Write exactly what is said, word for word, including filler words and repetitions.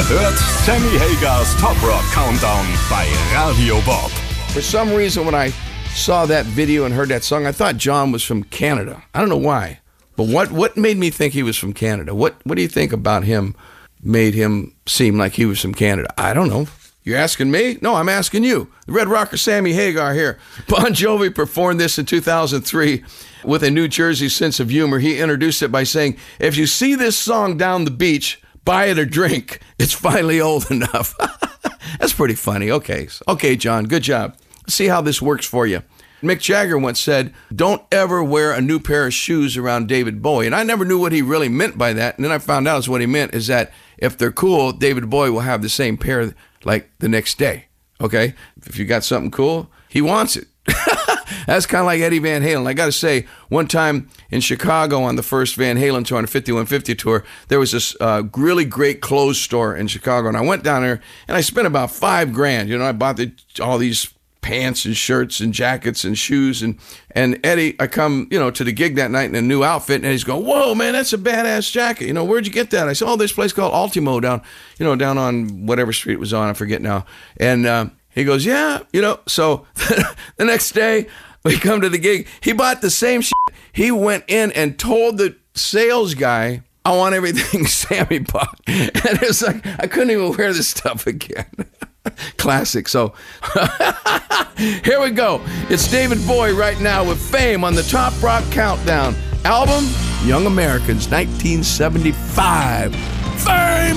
Ihr hört Sammy Hagars Top Rock Countdown bei Radio Bob. For some reason, when I saw that video and heard that song, I thought John was from Canada. I don't know why. But what, what made me think he was from Canada? What what do you think about him made him seem like he was from Canada? I don't know. You're asking me? No, I'm asking you. The Red Rocker Sammy Hagar here. Bon Jovi performed this in two thousand three with a New Jersey sense of humor. He introduced it by saying, if you see this song down the beach, buy it a drink. It's finally old enough. That's pretty funny. Okay. Okay, John, good job. Let's see how this works for you. Mick Jagger once said, don't ever wear a new pair of shoes around David Bowie. And I never knew what he really meant by that. And then I found out is what he meant is that if they're cool, David Bowie will have the same pair like the next day. Okay? If you got something cool, he wants it. That's kind of like Eddie Van Halen. I got to say, one time in Chicago on the first Van Halen tour, on the fifty-one fifty tour, there was this uh, really great clothes store in Chicago. And I went down there and I spent about five grand. You know, I bought the, all these pants and shirts and jackets and shoes. And, and Eddie, I come, you know, to the gig that night in a new outfit, and Eddie's going, whoa, man, that's a badass jacket. You know, where'd you get that? I said, oh, this place called Ultimo down, you know, down on whatever street it was on. I forget now. And uh, he goes, yeah, you know. So the next day we come to the gig. He bought the same shit. He went in and told the sales guy, I want everything Sammy bought. And it's like, I couldn't even wear this stuff again. Classic. So here we go. It's David Bowie right now with Fame on the Top Rock Countdown. Album, Young Americans, nineteen seventy-five. Fame!